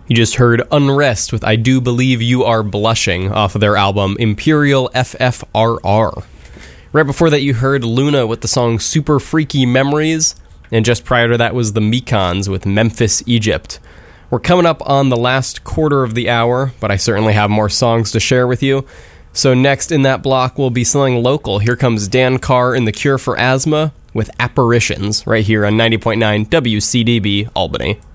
You just heard Unrest with I Do Believe You Are Blushing off of their album Imperial FFRR. Right before that you heard Luna with the song Super Freaky Memories, and just prior to that was the Mekons with Memphis, Egypt. We're coming up on the last quarter of the hour, but I certainly have more songs to share with you. So next in that block we'll be selling local. Here comes Dan Carr and The Cure for Asthma with Apparitions right here on 90.9 WCDB Albany.